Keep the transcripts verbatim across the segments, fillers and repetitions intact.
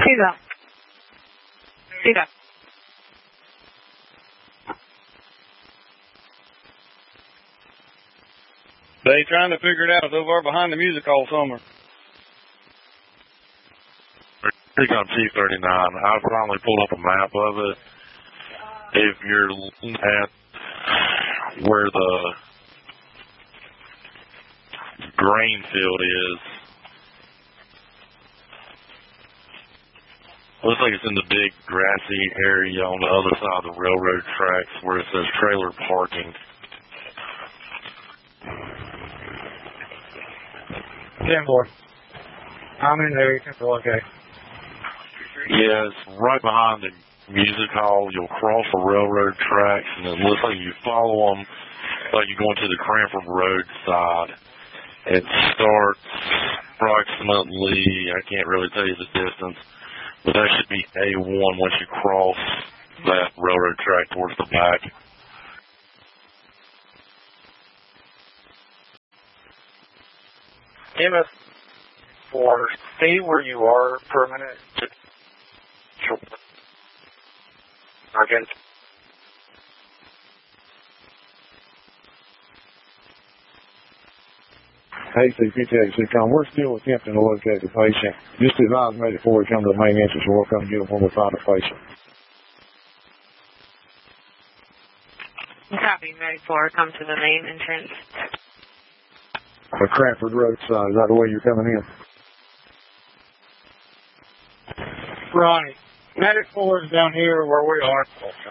Either. Either. They trying to figure it out over behind the music hall somewhere. Pick on T thirty-nine. I finally pulled up a map of it. If you're looking at where the grain field is, looks like it's in the big grassy area on the other side of the railroad tracks where it says trailer parking. ten four. I'm in there. ten four, okay. Yeah, it's right behind the music hall. You'll cross the railroad tracks, and it looks like you follow them like you're going to the Cranford Road side. It starts approximately, I can't really tell you the distance, but that should be A one once you cross that railroad track towards the back. M S four, stay where you are for a minute. Again. A C fifty-eight, we're still attempting to locate the patient. Just advise me before we come to the main entrance, and we'll come get them when we find the patient. Copy, ninety-four, come to the main entrance. The Cranford Road side, is that the way you're coming in? Right. Medic four is down here where we are.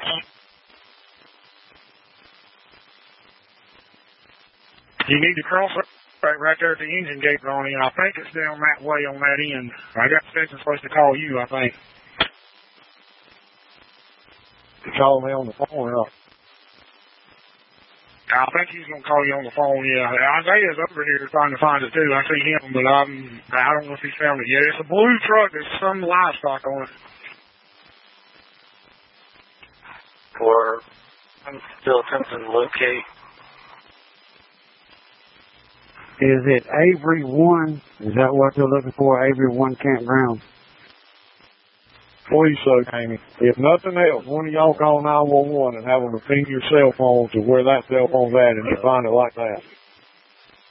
You need to cross right, right there at the engine gate going in. I think it's down that way on that end. I got the station supposed to call you, I think. You call me on the phone or not? I think he's going to call you on the phone, yeah. Isaiah's over here trying to find it, too. I see him, but I'm, I don't know if he's found it yet. It's a blue truck. There's some livestock on it. Or I'm still attempting to locate. Is it Avery one? Is that what they're looking for? Avery one campground? Please so, Amy. If nothing else, one of y'all call nine one one and have them ping your cell phone to where that cell phone's at and you find it like that.